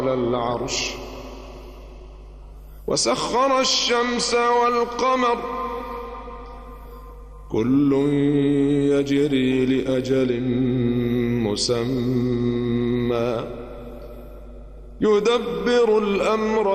العرش وسخر الشمس والقمر كل يجري لأجل مسمى يدبر الأمر